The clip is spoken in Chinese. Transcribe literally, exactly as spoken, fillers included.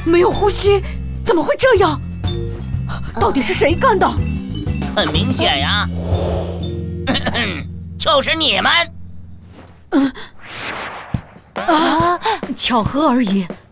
没有呼吸，怎么会这样？到底是谁干的？ 很明显呀，就是你们。 嗯啊，巧合而已。